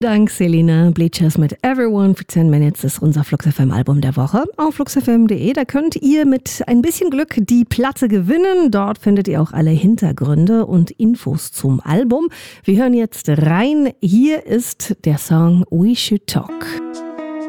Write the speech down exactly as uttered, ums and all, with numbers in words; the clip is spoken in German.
Dank Selina Bleachers mit Everyone für zehn Minutes ist unser Flux F M Album der Woche auf flux f m punkt d e. Da könnt ihr mit ein bisschen Glück die Platte gewinnen. Dort findet ihr auch alle Hintergründe und Infos zum Album. Wir hören jetzt rein. Hier ist der Song We Should Talk.